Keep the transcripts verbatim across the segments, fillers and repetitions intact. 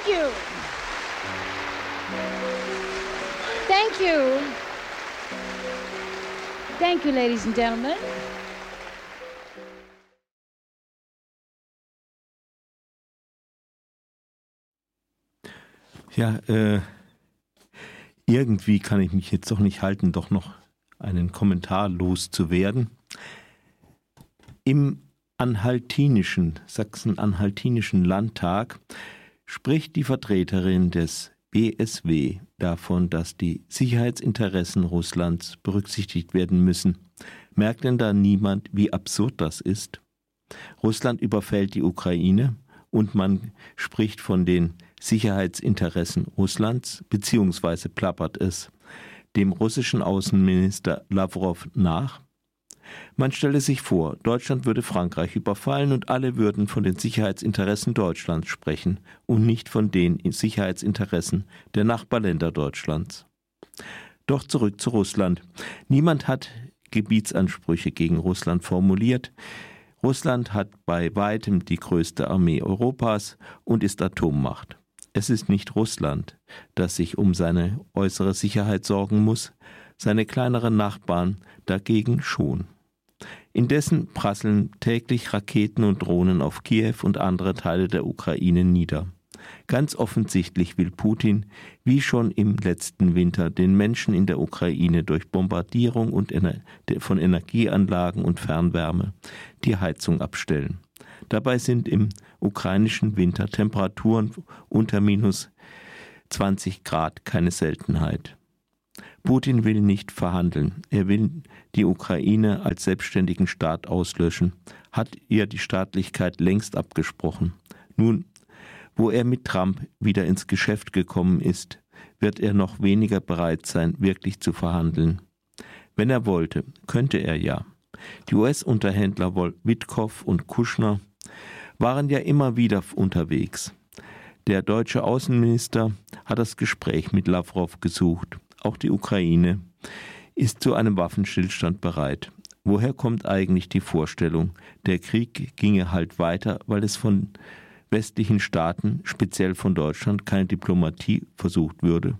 Thank you. Thank you. Thank you, ladies and gentlemen. Ja, äh, irgendwie kann ich mich jetzt doch nicht halten, doch noch einen Kommentar loszuwerden. Im anhaltinischen, Sachsen-Anhaltinischen Landtag spricht die Vertreterin des B S W davon, dass die Sicherheitsinteressen Russlands berücksichtigt werden müssen. Merkt denn da niemand, wie absurd das ist? Russland überfällt die Ukraine und man spricht von den Sicherheitsinteressen Russlands, beziehungsweise plappert es dem russischen Außenminister Lavrov nach. Man stelle sich vor, Deutschland würde Frankreich überfallen und alle würden von den Sicherheitsinteressen Deutschlands sprechen und nicht von den Sicherheitsinteressen der Nachbarländer Deutschlands. Doch zurück zu Russland. Niemand hat Gebietsansprüche gegen Russland formuliert. Russland hat bei weitem die größte Armee Europas und ist Atommacht. Es ist nicht Russland, das sich um seine äußere Sicherheit sorgen muss, seine kleineren Nachbarn dagegen schon. Indessen prasseln täglich Raketen und Drohnen auf Kiew und andere Teile der Ukraine nieder. Ganz offensichtlich will Putin, wie schon im letzten Winter, den Menschen in der Ukraine durch Bombardierung und Ener- von Energieanlagen und Fernwärme die Heizung abstellen. Dabei sind im ukrainischen Winter Temperaturen unter minus zwanzig Grad keine Seltenheit. Putin will nicht verhandeln. Er will die Ukraine als selbstständigen Staat auslöschen, hat ihr die Staatlichkeit längst abgesprochen. Nun, wo er mit Trump wieder ins Geschäft gekommen ist, wird er noch weniger bereit sein, wirklich zu verhandeln. Wenn er wollte, könnte er ja. Die U S-Unterhändler Witkow und Kushner waren ja immer wieder unterwegs. Der deutsche Außenminister hat das Gespräch mit Lavrov gesucht. Auch die Ukraine ist zu einem Waffenstillstand bereit. Woher kommt eigentlich die Vorstellung, der Krieg ginge halt weiter, weil es von westlichen Staaten, speziell von Deutschland, keine Diplomatie versucht würde?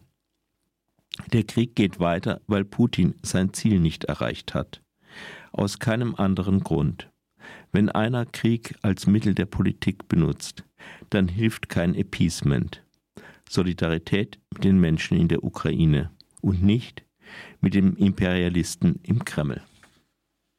Der Krieg geht weiter, weil Putin sein Ziel nicht erreicht hat. Aus keinem anderen Grund. Wenn einer Krieg als Mittel der Politik benutzt, dann hilft kein Appeasement. Solidarität mit den Menschen in der Ukraine und nicht mit dem Imperialisten im Kreml.